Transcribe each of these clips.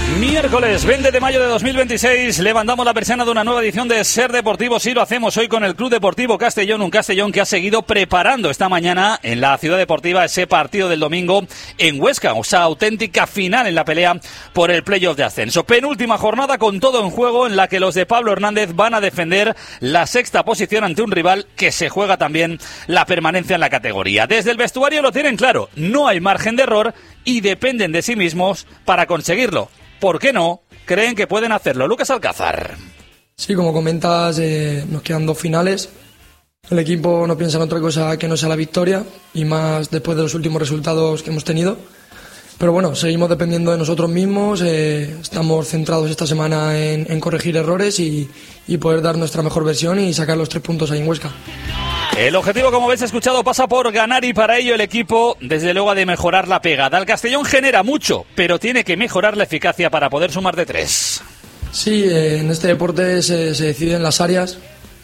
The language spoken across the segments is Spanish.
Miércoles 20 de mayo de 2026 levantamos la persiana de una nueva edición de Ser Deportivo. Sí, lo hacemos hoy con el Club Deportivo Castellón, un Castellón que ha seguido preparando esta mañana en la Ciudad Deportiva ese partido del domingo en Huesca, o sea, auténtica final en la pelea por el playoff de ascenso. Penúltima jornada con todo en juego en la que los de Pablo Hernández van a defender la sexta posición ante un rival que se juega también la permanencia en la categoría. Desde el vestuario lo tienen claro, no hay margen de error y dependen de sí mismos para conseguirlo. ¿Por qué no? Creen que pueden hacerlo. Lucas Alcázar. Sí, como comentas, nos quedan 2 finales. El equipo no piensa en otra cosa que no sea la victoria, y más después de los últimos resultados que hemos tenido. Pero bueno, seguimos dependiendo de nosotros mismos. Estamos centrados esta semana en corregir errores y poder dar nuestra mejor versión y sacar los 3 puntos ahí en Huesca. El objetivo, como habéis escuchado, pasa por ganar, y para ello el equipo, desde luego, ha de mejorar la pegada. El Castellón genera mucho, pero tiene que mejorar la eficacia para poder sumar de 3. Sí, en este deporte se deciden las áreas.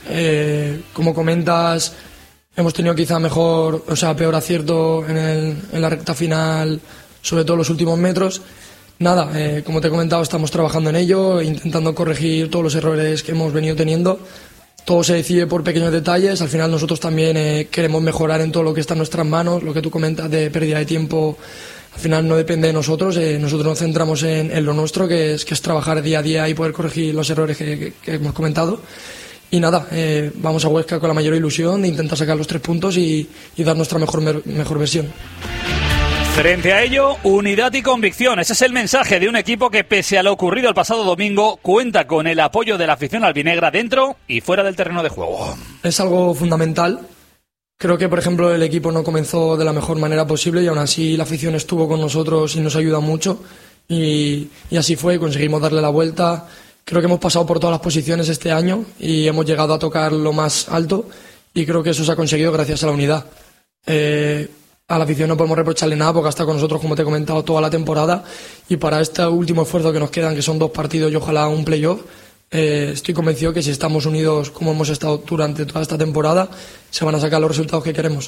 Como comentas, hemos tenido quizá peor acierto en la recta final, sobre todo los últimos metros. Nada, como te he comentado, estamos trabajando en ello, intentando corregir todos los errores que hemos venido teniendo. Todo se decide por pequeños detalles. Al final nosotros también queremos mejorar en todo lo que está en nuestras manos. Lo que tú comentas de pérdida de tiempo, al final no depende de nosotros. Nosotros nos centramos en lo nuestro, que es trabajar día a día y poder corregir los errores que hemos comentado. Y nada, vamos a Huesca con la mayor ilusión de intentar sacar los 3 puntos y dar nuestra mejor versión. Frente a ello, unidad y convicción. Ese es el mensaje de un equipo que, pese a lo ocurrido el pasado domingo, cuenta con el apoyo de la afición albinegra dentro y fuera del terreno de juego. Es algo fundamental. Creo que, por ejemplo, el equipo no comenzó de la mejor manera posible y aún así la afición estuvo con nosotros y nos ayuda mucho. Y así fue, conseguimos darle la vuelta. Creo que hemos pasado por todas las posiciones este año y hemos llegado a tocar lo más alto, y creo que eso se ha conseguido gracias a la unidad. A la afición no podemos reprocharle nada porque ha estado con nosotros, como te he comentado, toda la temporada, y para este último esfuerzo que nos quedan, que son 2 partidos y ojalá un playoff, estoy convencido que si estamos unidos como hemos estado durante toda esta temporada, se van a sacar los resultados que queremos.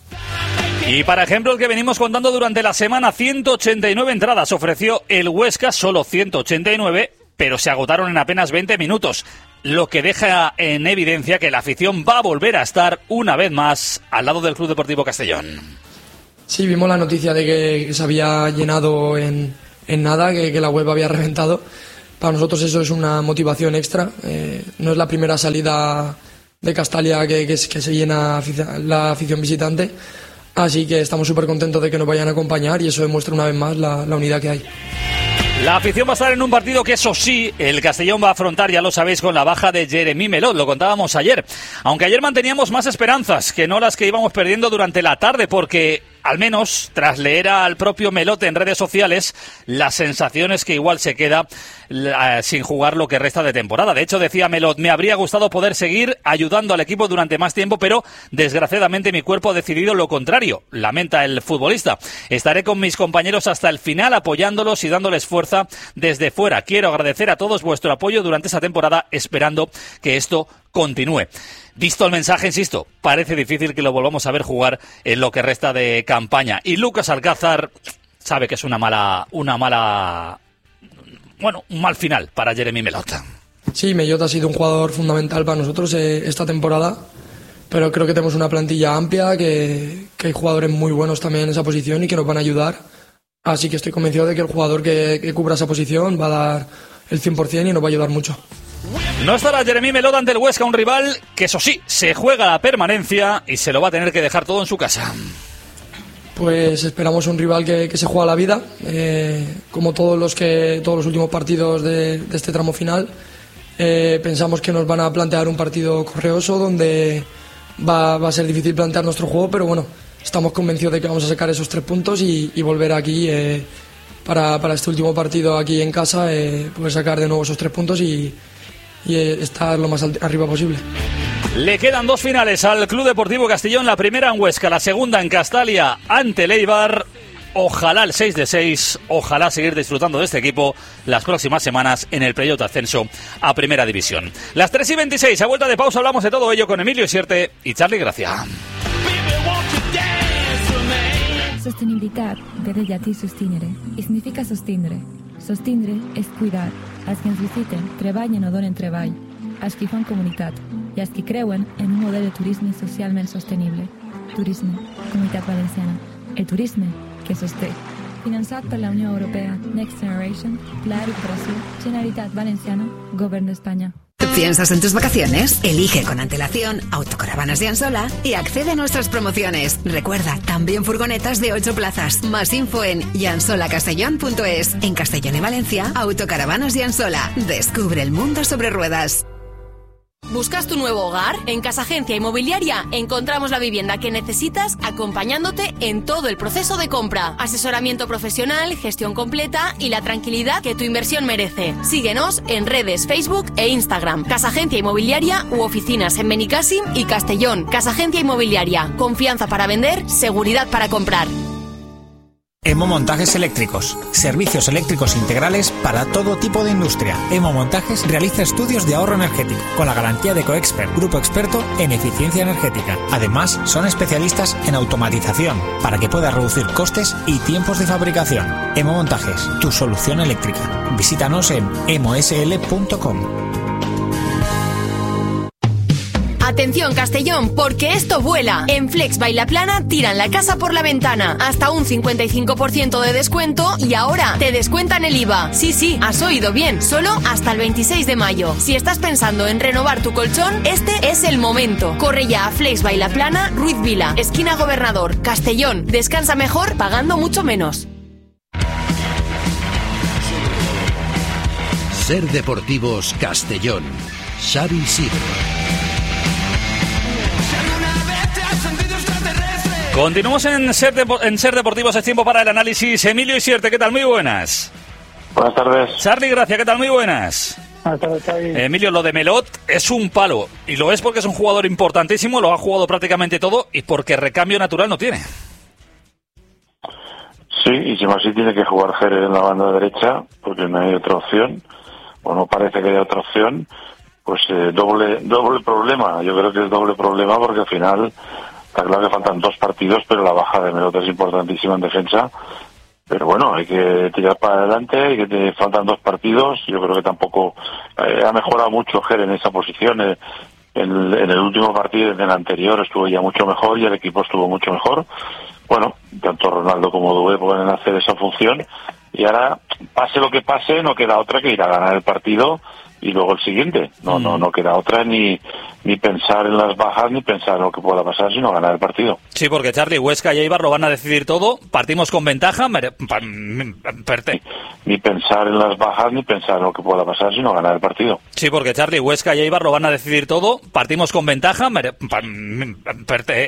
Y para ejemplo, el que venimos contando durante la semana, 189 entradas ofreció el Huesca, solo 189, pero se agotaron en apenas 20 minutos, lo que deja en evidencia que la afición va a volver a estar una vez más al lado del Club Deportivo Castellón. Sí, vimos la noticia de que se había llenado en nada, que la web había reventado. Para nosotros eso es una motivación extra. No es la primera salida de Castalia que se llena la afición visitante. Así que estamos súper contentos de que nos vayan a acompañar, y eso demuestra una vez más la unidad que hay. La afición va a estar en un partido que, eso sí, el Castellón va a afrontar, ya lo sabéis, con la baja de Jeremy Melot, lo contábamos ayer. Aunque ayer manteníamos más esperanzas que no las que íbamos perdiendo durante la tarde, porque al menos tras leer al propio Melot en redes sociales, la sensación es que igual se queda sin jugar lo que resta de temporada. De hecho, decía Melot, me habría gustado poder seguir ayudando al equipo durante más tiempo, pero desgraciadamente mi cuerpo ha decidido lo contrario, lamenta el futbolista. Estaré con mis compañeros hasta el final apoyándolos y dándoles fuerza desde fuera. Quiero agradecer a todos vuestro apoyo durante esta temporada, esperando que esto continúe. Visto el mensaje, insisto, parece difícil que lo volvamos a ver jugar en lo que resta de campaña. Y Lucas Alcázar sabe que es un mal final para Jeremy Melot. Sí, Melot ha sido un jugador fundamental para nosotros esta temporada, pero creo que tenemos una plantilla amplia, que hay jugadores muy buenos también en esa posición y que nos van a ayudar. Así que estoy convencido de que el jugador que cubra esa posición va a dar el 100% y nos va a ayudar mucho. No estará Jeremy Melot ante el Huesca, un rival que, eso sí, se juega la permanencia y se lo va a tener que dejar todo en su casa. Pues esperamos un rival que se juega la vida, como todos los últimos partidos de este tramo final. Pensamos que nos van a plantear un partido correoso donde va a ser difícil plantear nuestro juego, pero bueno, estamos convencidos de que vamos a sacar esos 3 puntos y volver aquí para este último partido aquí en casa, poder sacar de nuevo esos 3 puntos y estar lo más arriba posible. Le quedan 2 finales al Club Deportivo Castellón, la primera en Huesca, la segunda en Castalia ante el Eibar. Ojalá el 6 de 6, ojalá seguir disfrutando de este equipo las próximas semanas en el playoff de ascenso a Primera División. Las 3:26, a vuelta de pausa hablamos de todo ello con Emilio Isierte y Charly Gracia. Sostenibilità vede gli atti sostenere e significa sostenere. Sostindre és cuidar. Els que ens visiten treballen o donen treball. Els que fan comunitat i els que creuen en un model de turisme socialment sostenible. Turisme, Comunitat Valenciana. El turisme que sosté. Finançat per la Unió Europea, Next Generation, Pla de Recuperació, Generalitat Valenciana, Govern d'Espanya. ¿Piensas en tus vacaciones? Elige con antelación Autocaravanas de Ansola y accede a nuestras promociones. Recuerda, también furgonetas de 8 plazas. Más info en yansolacastellón.es. En Castellón y Valencia, Autocaravanas de Ansola. Descubre el mundo sobre ruedas. ¿Buscas tu nuevo hogar? En Casa Agencia Inmobiliaria encontramos la vivienda que necesitas acompañándote en todo el proceso de compra. Asesoramiento profesional, gestión completa y la tranquilidad que tu inversión merece. Síguenos en redes Facebook e Instagram. Casa Agencia Inmobiliaria u oficinas en Benicàssim y Castellón. Casa Agencia Inmobiliaria. Confianza para vender, seguridad para comprar. Emo Montajes Eléctricos. Servicios eléctricos integrales para todo tipo de industria. Emo Montajes realiza estudios de ahorro energético con la garantía de Coexpert, grupo experto en eficiencia energética. Además, son especialistas en automatización para que puedas reducir costes y tiempos de fabricación. Emo Montajes, tu solución eléctrica. Visítanos en emosl.com. Atención Castellón, porque esto vuela. En Flex Bailaplana tiran la casa por la ventana. Hasta un 55% de descuento y ahora te descuentan el IVA. Sí, has oído bien. Solo hasta el 26 de mayo. Si estás pensando en renovar tu colchón, este es el momento. Corre ya a Flex Bailaplana, Ruiz Vila, esquina Gobernador, Castellón. Descansa mejor pagando mucho menos. Ser Deportivos Castellón. Xavi Sidro. Continuamos en Ser Deportivos, es tiempo para el análisis. Emilio Isierte, ¿qué tal? Muy buenas. Buenas tardes. Charly Gracia, ¿qué tal? Muy buenas. Buenas tardes, Xavi. Emilio, lo de Melot es un palo, y lo es porque es un jugador importantísimo, lo ha jugado prácticamente todo, y porque recambio natural no tiene. Sí, y si más sí tiene que jugar Jerez en la banda derecha, porque no hay otra opción, o no parece que haya otra opción, pues doble problema. Yo creo que es doble problema porque al final está claro que faltan 2 partidos, pero la baja de Melot es importantísima en defensa. Pero bueno, hay que tirar para adelante, faltan 2 partidos. Yo creo que tampoco ha mejorado mucho Jerez en esa posición. En el último partido, en el anterior, estuvo ya mucho mejor y el equipo estuvo mucho mejor. Bueno, tanto Ronaldo como Dubé pueden hacer esa función. Y ahora, pase lo que pase, no queda otra que ir a ganar el partido y luego el siguiente. No queda otra ni pensar en las bajas ni pensar en lo que pueda pasar, sino ganar el partido. Sí, porque Charly, Huesca y Eibar lo van a decidir todo. Partimos con ventaja. Ni pensar en las bajas ni pensar en lo que pueda pasar, sino ganar el partido. Sí, porque Charly, Huesca y Eibar lo van a decidir todo. Partimos con ventaja.